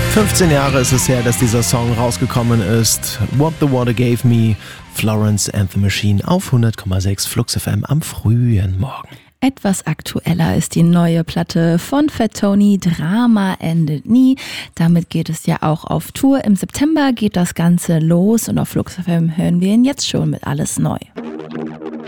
15 Jahre ist es her, dass dieser Song rausgekommen ist. What the Water Gave Me, Florence and the Machine auf 100,6 Flux FM am frühen Morgen. Etwas aktueller ist die neue Platte von Fat Tony, Drama endet nie. Damit geht es ja auch auf Tour. Im September geht das Ganze los und auf Flux FM hören wir ihn jetzt schon mit Alles neu.